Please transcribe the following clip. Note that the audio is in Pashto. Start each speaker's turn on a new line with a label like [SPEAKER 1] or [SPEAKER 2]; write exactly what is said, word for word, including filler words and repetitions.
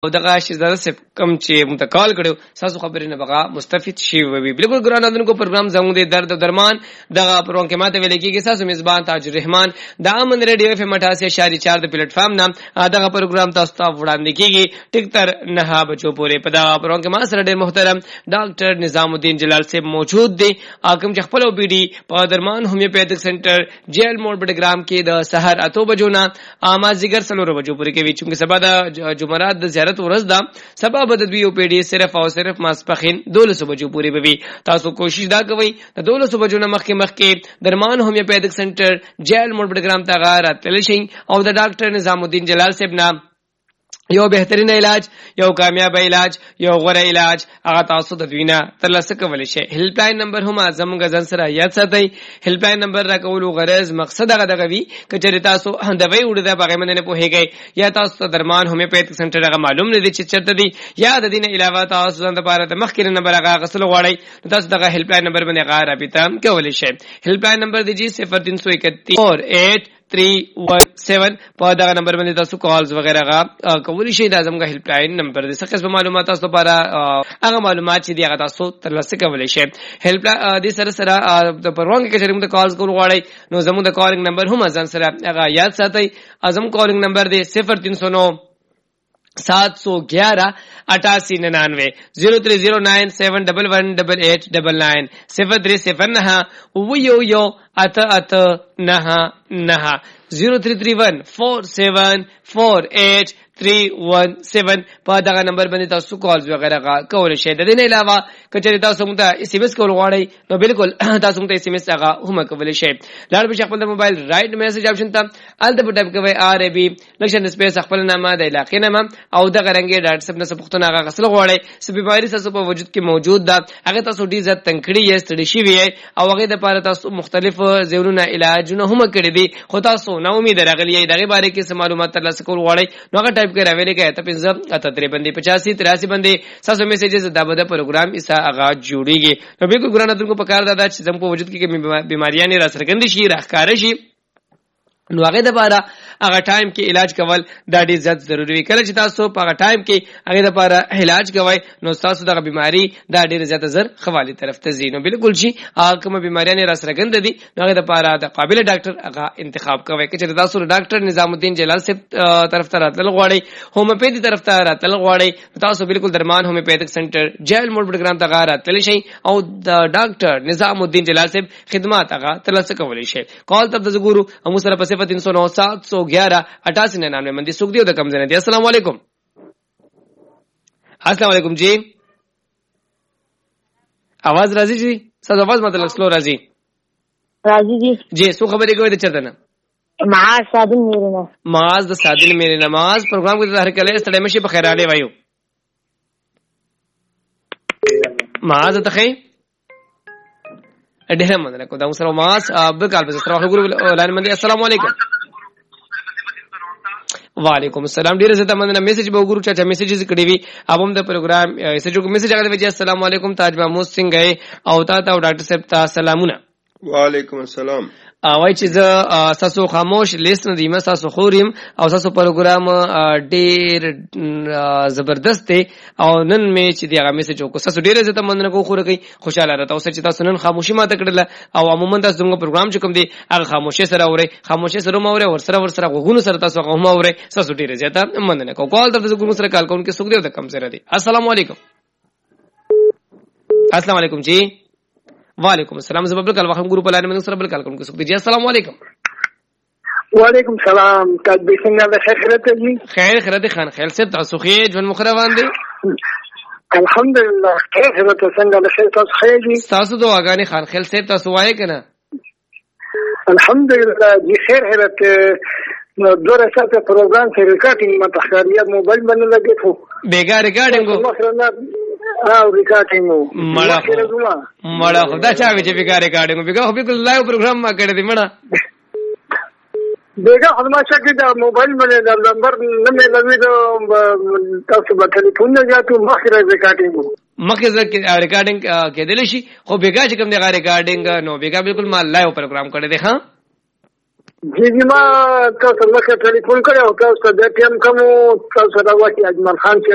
[SPEAKER 1] او دغه شهزاده صاحب کوم چې مونږ کال کړو تاسو خبرې نه بغا مستفید شي وي بالکل ګران اندونکو پروګرام زموږ د درد او درمان دغه پروګرام کې ماته ویل کېږي تاسو میزبان تاج الرحمن د امن ریډیو اف ام اٹھاسی اشاریه چار د پلیټ فارم نام دغه پروګرام تاسو ته وړاندې کېږي ټیک تر نه بجو پورې په دغه پروګرام کې ما سره ډېر محترم ډاکټر نظام الدین جلال صاحب موجود دي اکم چې خپل او بي ډي په درمان هومیوپیتھک سنټر جیل موډ بډګرام کې د سحر اتو بجو نه اما زیګر سلور بجو پورې کې وی چې سبا د جمعرات د زیارت ورځ ده سبا بد دوی او پی ډي صرف او صرف ماسپخین دولس بجو پوری به تاسو کوشش دا کوئ د دولس بجو نه مخکې مخکې درمان هومیوپیتھک سنټر جیل موډ بډګرام ته غار اتل شي او د ډاکټر نظام الدین جلال صاحب نام یو بهترین علاج یو کامیاب علاج یو غوره علاج هغه تاسو د دوینه ترلاسه کولی شئ. هیلپ لاین نمبر هم اعظم غزن سره یاد ساتئ. هیلپ لاین نمبر راکول غرض مقصد هغه دغه وی کچری تاسو د وی وړه د باغې مننه په هیګي یا تاسو درمان هومیوپیتھک سنټر هغه معلوم نه دي چې چرته دي یا د دینه علاوه تاسو د لپاره د مخکې نمبر هغه غسل غواړئ تاسو دغه هیلپ لاین نمبر باندې غار رابطه کولی شئ. هیلپ لاین نمبر دی صفر تین سو اکتیس اور آٹھ تھری ون سیون په دغه نمبر باندې تاسو کالز وغیرہ غا کولی شئ. د اعظم غ هیلپ لاین نمبر د څه قسم معلومات تاسو لپاره هغه معلومات چې دی هغه تاسو ترلاسه کولی شئ. هیلپ د سره سره د پروګرام کې چې موږ د کالز کول غواړئ نو زموږ د کالینګ نمبر هم ځان سره هغه یاد ساتئ. اعظم کالینګ نمبر دی صفر تین سو نو سات سو گیارہ اٹھاسی ننانوے زیرو تھری زیرو نائن سیون ڈبل ون ڈبل ایٹ ڈبل نائن صفر تھری صفر نہا او یو یو ات ات نہا نہا زیرو تھری تھری ون فور سیون فور ایٹ تھری ون سیون په دغه نمبر باندې تاسو کالز وغیرہ کول شئ. د دې نه علاوه کچې تاسو موږ ته اس ام اس کول غواړئ نو بالکل تاسو موږ ته اس ام اس هغه هم کول شئ. لاړ به خپل د موبایل رائټ میسج آپشن ته الته په ټاپ کوئ آر ای بي لکشن سپیس خپل نامه د علاقې نامه او دغه رنګي ډاټ سب نه سپختونه هغه غسل غواړئ سپې بیماری تاسو په وجود کې موجود ده هغه تاسو ډیر زیات تنکړی یې ستړي شي وي او هغه د لپاره تاسو مختلف زیرونه علاجونه هم کړی دي خو تاسو نو امید راغلی دغه باره کې معلومات ترلاسه کول غواړئ نو هغه ټایپ کړئ راویلې کې ته پنځه اته درې باندې پچاسی تراسی باندې تاسو میسجز د بده پروګرام ایسا اغاز جوړیږي. نو به کو ګرانه ترکو په کار دادا چې زم په وجود کې بیماریاں نه را سرګند شي راخکار شي نو هغه د لپاره هغه ټایم کې علاج کول دا ډیر زیات ضروری وي. کله چې تاسو په هغه ټایم کې هغه د لپاره علاج کوئ نو تاسو دغه بیماری دا ډیر زیات زر خوالی طرف ته ځي. نو بالکل شي هغه کوم بیماریاں نه را سرګند دي نو هغه د لپاره د قابل ډاکټر هغه انتخاب کوئ. چې تاسو ډاکټر نظام الدین جلال صاحب طرف ته راتل غواړئ هومیوپیتھی طرف ته راتل غواړئ تاسو بالکل درمان هومیوپیتھک سنټر جیل موډ پروګرام ته غار راتل شي او د ډاکټر نظام الدین جلال صاحب خدمات هغه ترلاسه کولی شي. کال ته د ګورو هم سره په صفر تین سو نو سات سو گیارہ اٹھاسی ننانوے مندی سوک دیو دا کم زنه دی. السلام علیکم. السلام علیکم جی آواز راضی جی ساز آواز مطلب سلو راضی
[SPEAKER 2] راضی جی
[SPEAKER 1] جی سو خبرې کوي د چرته نه
[SPEAKER 2] معاذ صادل میرے نه
[SPEAKER 1] معاذ د صادل میرے نماز پروګرام کې ظاهر کله ستړی مشي په خیر علي وایو معاذ ته خې ډېر مننه کوم دا سره معاذ اب کال په سره ګورو لاین باندې. السلام علیکم. وعلیکم السلام. ډیر زه ته مننه میسج به وګورو چې میسجز کړي وي ابم د پروګرام میسج میسج هغه دی. السلام علیکم تاج محمود سنگ او تا ته ډاکټر صاحب ته سلامونه.
[SPEAKER 3] وعلیکم السلام.
[SPEAKER 1] وای چې زه تاسو خاموش لیست نه دیم تاسو خوریم او تاسو پروګرام ډیر زبردست دی او نن می چې دی هغه میسج وکړ تاسو ډیر زه ته مننه کوم خو کوي خوشاله راته اوس چې تاسو نن خاموشي ماته کړل او عموما تاسو موږ پروګرام چې کوم دی هغه خاموشي سره اوري خاموشي سره موري ور سره ور سره غوونه سره تاسو هم اوري تاسو ډیر زه ته مننه کوم. کال تاسو کوم سره کال کوم کې سګ دی د کم سره دی. السلام علیکم. السلام علیکم جی. وعلیکم السلام. زه بل کال وخت ګروپ لاین باندې سره بل کال کوم کې سګ دی. السلام علیکم.
[SPEAKER 4] وعلیکم السلام. تاسو به څنګه د خیر خیرت دي
[SPEAKER 1] خیر خیرت خان خیر سره تاسو خې ژوند مخره باندې
[SPEAKER 4] الحمدلله خیر خیرت څنګه د خیر تاسو خیر دي
[SPEAKER 1] تاسو دعاګانې خان خیر سره تاسو وایي کنه
[SPEAKER 4] الحمدلله دي خیر خیرت نو دوره ساته پروګرام کې ریکارډینګ ما تخاریات موبایل باندې لګیتو
[SPEAKER 1] بیګا ریکارډینګ
[SPEAKER 4] او ریکارډینګ
[SPEAKER 1] مړه مړه خدا چا وی چې بیګا ریکارډینګ بیګا خو بالکل لایو پروګرام ما کړی دی مړه
[SPEAKER 4] بیگا خدمه شکل دا موبایل باندې دا نمبر نه مې لوي دا تاسو په ټلیفون نه جاتو مخکې ریکارډینګ
[SPEAKER 1] مخکې ریکارډینګ کېدل شي خو بیګا چې کوم دی ریکارډینګ نو بیګا بالکل ما لایو پروګرام کړی دی. ها
[SPEAKER 4] جی جی ما تاسو مخکې ټلیفون کړو تاسو د ټیم کوم تاسو دا وایي اجمل خان